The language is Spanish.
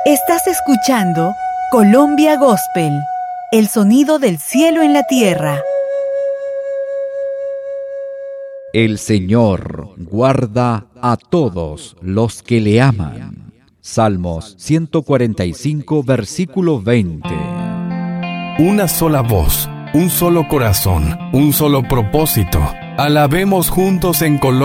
Estás escuchando Colombia Gospel, el sonido del cielo en la tierra. El Señor guarda a todos los que le aman. Salmos 145, versículo 20. Una sola voz, un solo corazón, un solo propósito. Alabemos juntos en Colombia.